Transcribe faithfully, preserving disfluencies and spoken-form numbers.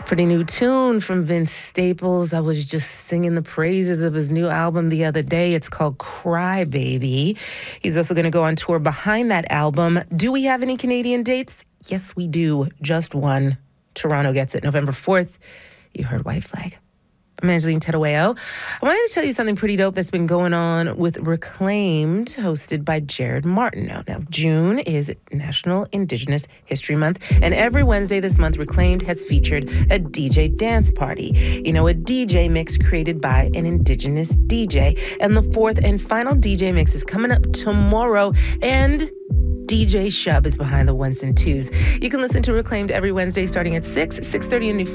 Pretty new tune from Vince Staples. I was just singing the praises of his new album the other day. It's called Cry Baby. He's also going to go on tour behind that album. Do we have any Canadian dates? Yes, we do. Just one. Toronto gets it. November fourth. You heard White Flag. I'm Angeline Tedaweo. I wanted to tell you something pretty dope that's been going on with Reclaimed, hosted by Jared Martineau. Now, June is National Indigenous History Month, and every Wednesday this month, Reclaimed has featured a D J dance party. You know, a D J mix created by an Indigenous D J. And the fourth and final D J mix is coming up tomorrow, and D J Shub is behind the ones and twos. You can listen to Reclaimed every Wednesday starting at six, six thirty in Newfoundland.